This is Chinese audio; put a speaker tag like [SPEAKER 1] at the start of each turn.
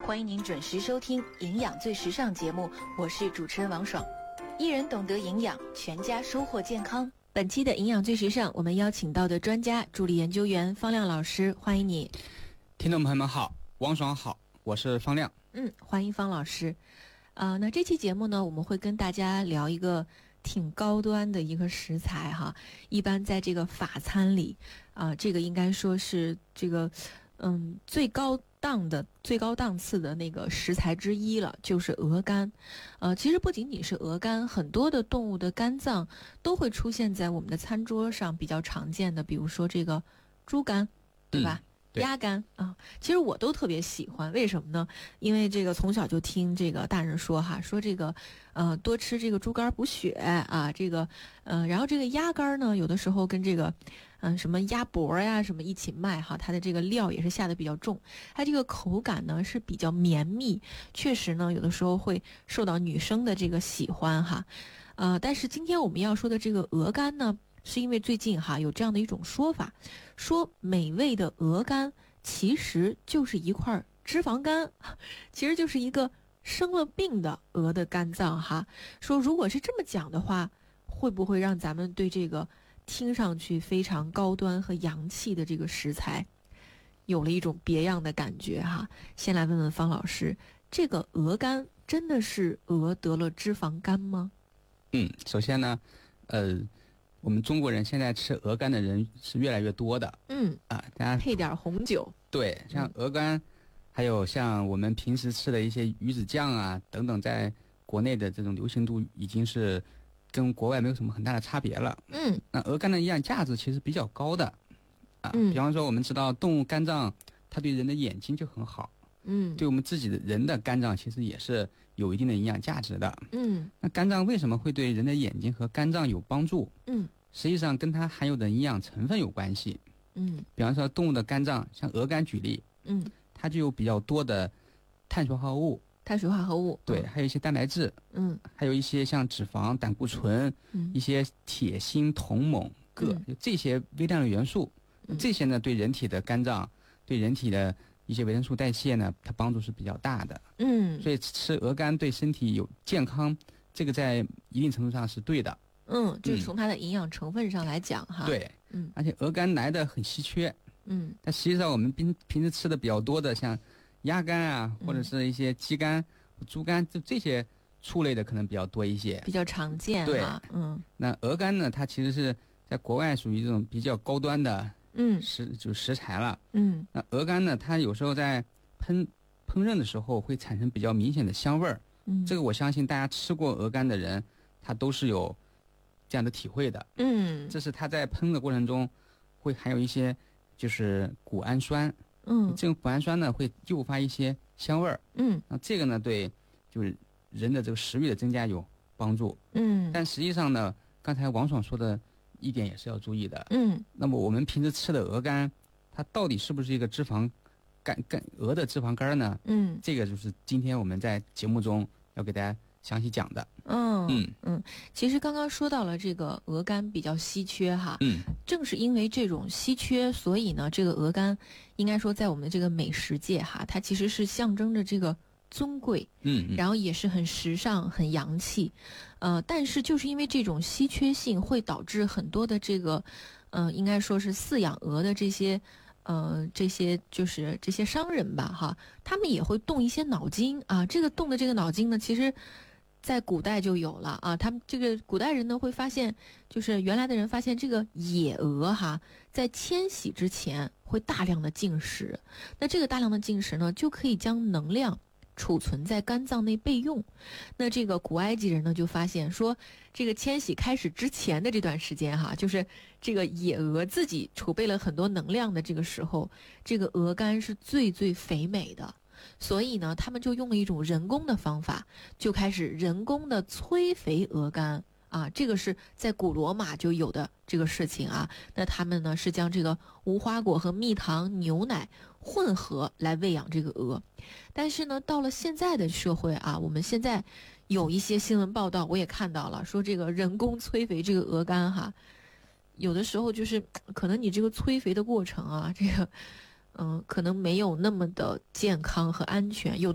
[SPEAKER 1] 欢迎您准时收听《营养最时尚》节目，我是主持人王爽。一人懂得营养，全家收获健康。本期的《营养最时尚》，我们邀请到的专家、助理研究员方亮老师，欢迎你。
[SPEAKER 2] 听众朋友们好，王爽好，我是方亮。
[SPEAKER 1] 欢迎方老师。那这期节目呢，我们会跟大家聊一个挺高端的一个食材哈，一般在这个法餐里这个应该说是这个最高档次的那个食材之一了，就是鹅肝。其实不仅仅是鹅肝，很多的动物的肝脏都会出现在我们的餐桌上，比较常见的，比如说这个猪肝，对吧？鸭肝其实我都特别喜欢，为什么呢？因为这个从小就听这个大人说说这个多吃这个猪肝补血啊，这个然后这个鸭肝呢，有的时候跟这个什么鸭脖呀什么一起卖哈，它的这个料也是下的比较重，它这个口感呢是比较绵密，确实呢有的时候会受到女生的这个喜欢哈。但是今天我们要说的这个鹅肝呢，是因为最近有这样的一种说法，说美味的鹅肝其实就是一块脂肪肝，其实就是一个生了病的鹅的肝脏哈。说如果是这么讲的话，会不会让咱们对这个听上去非常高端和洋气的这个食材有了一种别样的感觉哈？先来问问方老师，这个鹅肝真的是鹅得了脂肪肝吗？
[SPEAKER 2] 首先呢我们中国人现在吃鹅肝的人是越来越多的。大家
[SPEAKER 1] 配点红酒。对，
[SPEAKER 2] 像鹅肝还有像我们平时吃的一些鱼子酱啊等等，在国内的这种流行度已经是跟国外没有什么很大的差别了。那鹅肝的营养价值其实比较高的比方说我们知道动物肝脏它对人的眼睛就很好，对我们自己的人的肝脏其实也是有一定的营养价值的。那肝脏为什么会对人的眼睛和肝脏有帮助？实际上跟它含有的营养成分有关系。比方说动物的肝脏，像鹅肝举例，它就有比较多的碳水化合物。对，还有一些蛋白质，还有一些像脂肪、胆固醇，一些铁、锌、铜、锰、铬，这些微量的元素，这些呢对人体的肝脏、对人体的一些维生素代谢呢，它帮助是比较大的。所以吃鹅肝对身体有健康，这个在一定程度上是对的。
[SPEAKER 1] 就是从它的营养成分上来讲哈。
[SPEAKER 2] 对，而且鹅肝来的很稀缺。但实际上我们平时吃的比较多的，像鸭肝啊，或者是一些鸡肝、猪肝，这些畜类的可能比较多一些，
[SPEAKER 1] 比较常见。
[SPEAKER 2] 对，那鹅肝呢，它其实是在国外属于这种比较高端的食材了。那鹅肝呢，它有时候在烹饪的时候会产生比较明显的香味儿。这个我相信大家吃过鹅肝的人，他都是有这样的体会的。这是它在烹的过程中会含有一些就是谷氨酸。这种谷氨酸呢会诱发一些香味儿。那这个呢对就是人的这个食欲的增加有帮助。但实际上呢，刚才王爽说的一点也是要注意的。那么我们平时吃的鹅肝，它到底是不是一个鹅的脂肪肝呢？这个就是今天我们在节目中要给大家详细讲的。
[SPEAKER 1] 其实刚刚说到了这个鹅肝比较稀缺哈。正是因为这种稀缺，所以呢这个鹅肝应该说在我们的这个美食界哈，它其实是象征着这个尊贵，然后也是很时尚很洋气。但是就是因为这种稀缺性，会导致很多的这个应该说是饲养鹅的这些就是这些商人吧哈，他们也会动一些脑筋啊。这个动的这个脑筋呢，其实在古代就有了啊。他们这个古代人呢会发现，就是原来的人发现这个野鹅哈，在迁徙之前会大量的进食，那这个大量的进食呢，就可以将能量储存在肝脏内备用。那这个古埃及人呢就发现说，这个迁徙开始之前的这段时间哈，就是这个野鹅自己储备了很多能量的这个时候，这个鹅肝是最最肥美的。所以呢他们就用了一种人工的方法，就开始人工的催肥鹅肝啊。这个是在古罗马就有的这个事情啊。那他们呢是将这个无花果和蜜糖、牛奶混合来喂养这个鹅。但是呢到了现在的社会啊，我们现在有一些新闻报道我也看到了，说这个人工催肥这个鹅肝哈，有的时候就是可能你这个催肥的过程啊，这个可能没有那么的健康和安全。有的